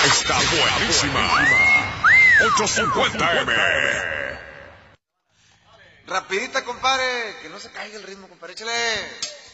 está buenísima. 850M. Rapidita, compadre, que no se caiga el ritmo, compadre, échale.